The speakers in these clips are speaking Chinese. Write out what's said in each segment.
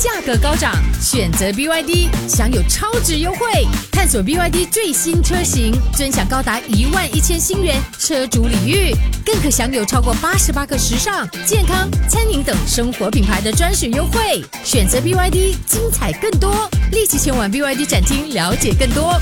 价格高涨，选择 BYD 享有超值优惠。探索 BYD 最新车型，尊享高达11000新元车主礼遇，更可享有超过88个时尚、健康、餐饮等生活品牌的专属优惠。选择 BYD， 精彩更多，立即前往 BYD 展厅了解更多。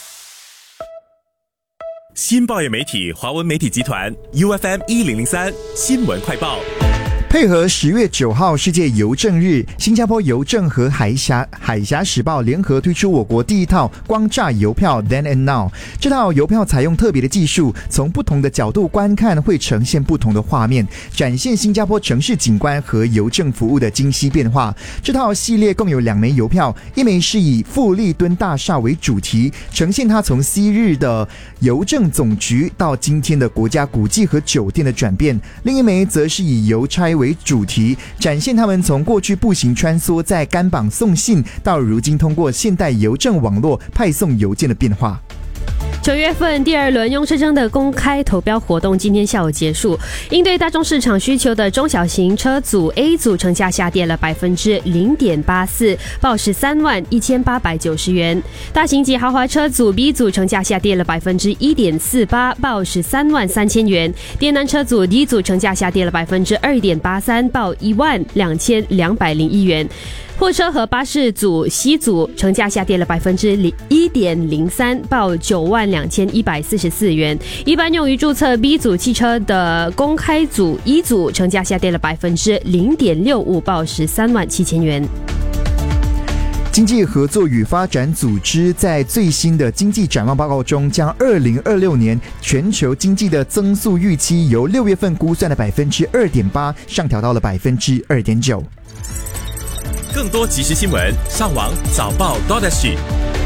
新报业媒体华文媒体集团 UFM 1003新闻快报。 配合10月9号世界邮政日，新加坡邮政和海峡时报联合推出我国第一套光栅邮票 Then and Now。 这套邮票采用特别的技术，从不同的角度观看会呈现不同的画面，展现新加坡城市景观和邮政服务的精细变化。这套系列共有2枚邮票，一枚是以富利敦大厦为主题，呈现它从昔日的邮政总局到今天的国家古迹和酒店的转变；另一枚则是以邮差为主题，展现他们从过去步行穿梭在甘榜送信，到如今通过现代邮政网络派送邮件的变化。 9月份第2轮雍车证的公开投标活动今天下午结束，应对大众市场需求的中小型车组 A 组成价下跌了 0.84%， 报131890元；大型及豪华车组 B 组成价下跌了 1.48%， 报133000元；电单车组 D 组成价下跌了 2.83%， 报12201元。货车和巴士组 C 组成价下跌了 1.03%， 报92144元。一般用于注册 B 组汽车的公开组 E 组成价下跌了 0.65%， 报137000元。 经济合作与发展组织在最新的经济展望报告中，将2026年全球经济的增速预期由6月份估算的 2.8% 上调到了 2.9%。 更多即时新闻，上网早报 .SG。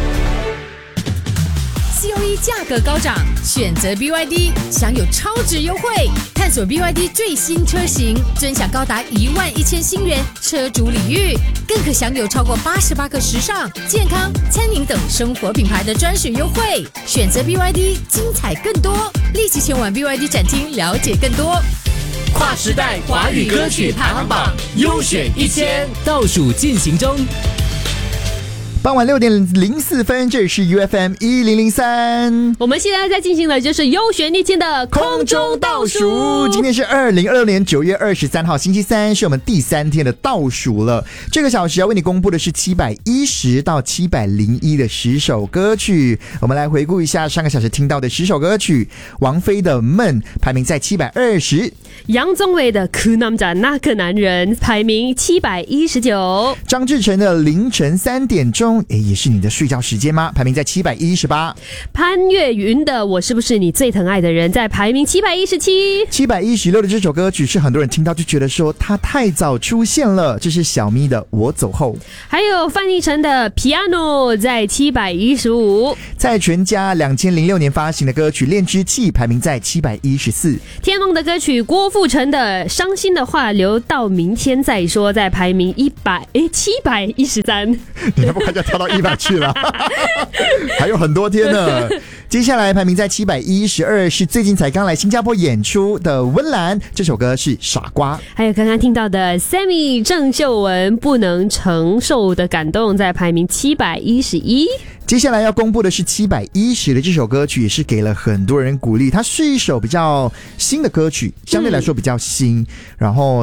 COE 价格高涨，选择 BYD 享有超值优惠。探索 BYD 最新车型，尊享高达11000新元车主礼遇，更可享有超过88个时尚、健康、餐饮等生活品牌的专属优惠。选择 BYD， 精彩更多，立即前往 BYD 展厅了解更多。 跨时代华语歌曲排行榜优选1000倒数进行中。 傍晚6点04分，这里是 UFM 1003。 我们现在在进行的就是优选1000的空中倒数。 今天是2026年9月23号星期三，是我们第3天的倒数了。这个小时要为你公布的是710到701的10首歌曲。我们来回顾一下上个小时听到的10首歌曲。王菲的《梦》排名在720， 杨宗纬的《그 남자那个男人》排名719， 张智成的《凌晨3点钟》也是你的睡觉时间吗？排名在718。 潘越云的《我是不是你最疼爱的人》在排名717。 716的这首歌曲是很多人听到就觉得说它太早出现了，这是小咪的《我走后》。 还有范逸臣的《Piano》在715。 在全家2006年发行的歌曲《恋之气》排名在714。 天梦的歌曲郭富城的《伤心的话留到明天再说》在排名713。 你还不快就跳到100去了还有很多天呢。接下来排名在712是最近才刚来新加坡演出的温岚，这首歌是傻瓜。 还有刚刚听到的 Sammy 郑秀文不能承受的感动在排名711。 接下来要公布的是710的这首歌曲，也是给了很多人鼓励。它是一首比较新的歌曲，相对来说比较新，然后